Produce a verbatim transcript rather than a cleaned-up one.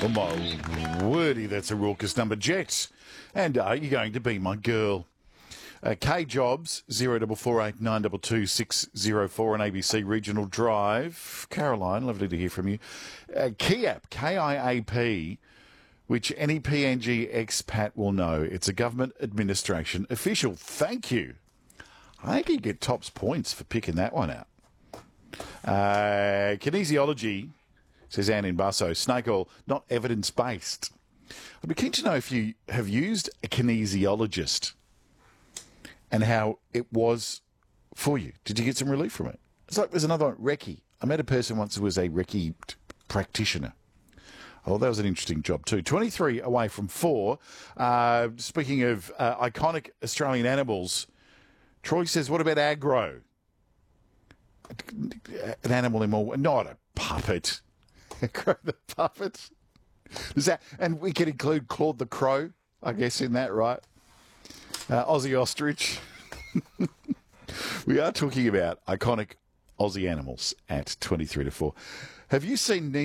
Oh, my wordy, that's a raucous number. Jets. And are you going to be my girl? Uh, K Jobs, zero double four eight nine two two six zero four on A B C Regional Drive. Caroline, lovely to hear from you. Uh, KIAP, K I A P, which any P N G expat will know. It's a government administration official. Thank you. I think you get tops points for picking that one out. Uh, kinesiology, says Anne in Basso, snake oil, not evidence-based. I'd be keen to know if you have used a kinesiologist and how it was for you. Did you get some relief from it? It's like there's another one, Reiki. I met a person once who was a Reiki t- practitioner. Oh, that was an interesting job too. twenty-three away from four. Uh, speaking of uh, iconic Australian animals, Troy says, what about aggro? An animal in more... Not a puppet. Aggro the puppet. Does that, and we can include Claude the Crow, I guess, in that, right? Uh, Aussie Ostrich. We are talking about iconic Aussie animals at twenty-three to four. Have you seen Neil?